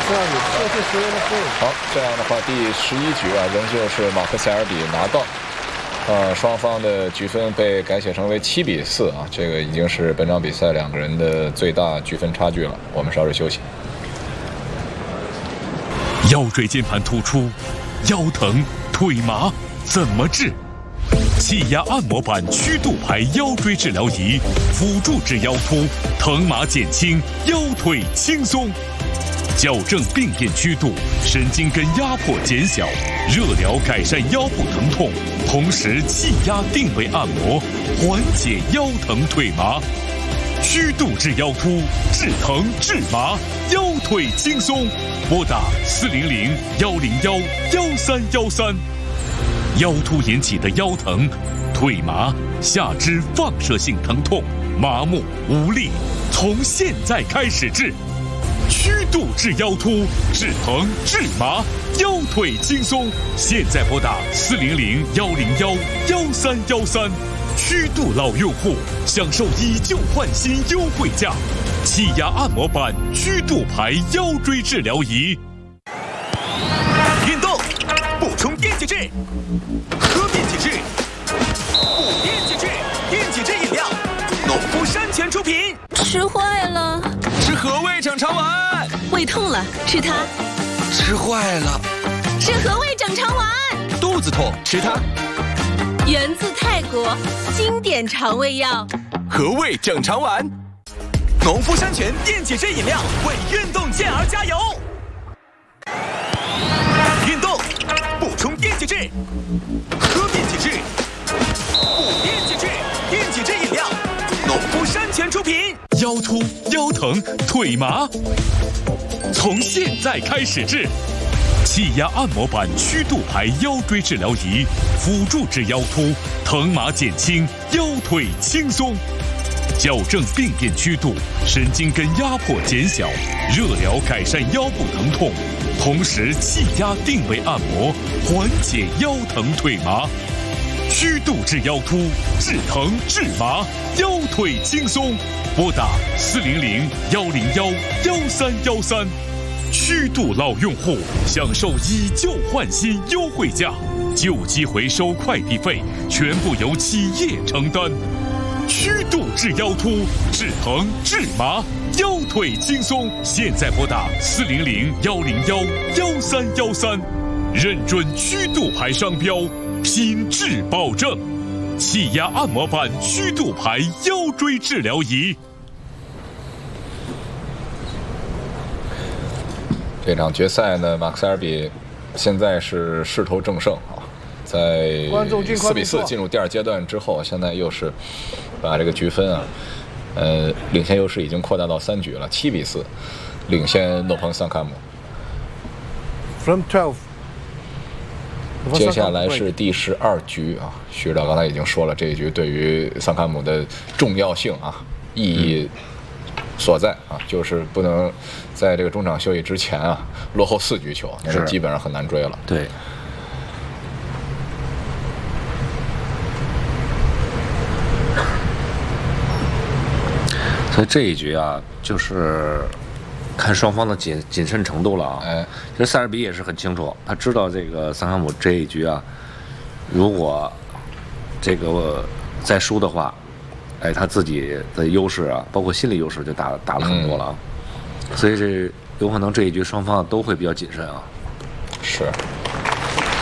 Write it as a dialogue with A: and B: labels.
A: 好，这样的话，第11局啊，仍旧是马克塞尔比拿到。双方的局分被改写成为7比4啊，这个已经是本场比赛两个人的最大局分差距了。我们稍事休息。
B: 腰椎间盘突出、腰疼、腿麻怎么治？气压按摩板曲度牌腰椎治疗仪，辅助治腰突，疼麻减轻，腰腿轻松。矫正病变曲度，神经根压迫减小，热疗改善腰部疼痛，同时气压定位按摩，缓解腰疼腿麻。曲度治腰突，治疼治麻，腰腿轻松。拨打400-101-1313。腰突引起的腰疼、腿麻、下肢放射性疼痛、麻木无力，从现在开始治。曲度治腰突，治疼治麻，腰腿轻松。现在拨打400-101-1313。曲度老用户享受以旧换新优惠价，气压按摩板曲度牌腰椎治疗仪。
C: 运动补充电解质，喝电解质，补电解质，电解质饮料，农夫山泉出品。
D: 吃坏了，
C: 吃和味整肠丸。
D: 胃痛了，吃它。
C: 吃坏了，
D: 吃和味整肠丸。
C: 肚子痛，吃它。
D: 源自泰国，经典肠胃药。
C: 和味整肠丸，农夫山泉电解质饮料，为运动健儿加油。运动补充电解质，喝电解质，补电解质，电解质饮料，农夫山泉出品。
B: 腰突、腰疼、腿麻，从现在开始治。气压按摩板曲度牌腰椎治疗仪，辅助治腰突，疼麻减轻，腰腿轻松。矫正病变曲度，神经根压迫减小，热疗改善腰部疼痛，同时气压定位按摩，缓解腰疼腿麻。曲度治腰突，治疼治麻，腰腿轻松。拨打400-101-1313。曲度老用户享受以旧换新优惠价，旧机回收快递费全部由企业承担。曲度治腰突，治疼治麻，腰腿轻松。现在拨打400-101-1313，认准曲度牌商标，品质保证。气压按摩板曲度牌腰椎治疗仪。
A: 这场决赛呢，马克塞尔比现在是势头正盛啊，在4比4进入第二阶段之后，现在又是把这个局分啊，领先优势已经扩大到3局了，7比4，领先诺彭桑卡姆。
E: From 12。
A: 接下来是第12局啊，徐指导刚才已经说了，这一局对于桑卡姆的重要性啊，意义所在啊，就是不能在这个中场休息之前啊落后4局球，那是基本上很难追了。
F: 对。所以这一局啊，就是看双方的谨慎程度了啊。其实塞尔比也是很清楚，他知道这个桑卡姆这一局啊，如果这个再输的话，他自己的优势啊，包括心理优势就打了很多了啊。所以这有可能这一局双方都会比较谨慎啊。
A: 是。